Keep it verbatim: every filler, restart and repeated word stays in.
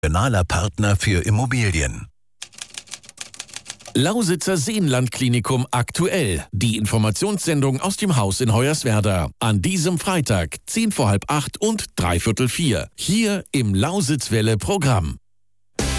Regionaler Partner für Immobilien. Lausitzer Seenlandklinikum aktuell. Die Informationssendung aus dem Haus in Hoyerswerda. An diesem Freitag, zehn vor halb acht und dreiviertel vier. Hier im Lausitzwelle-Programm.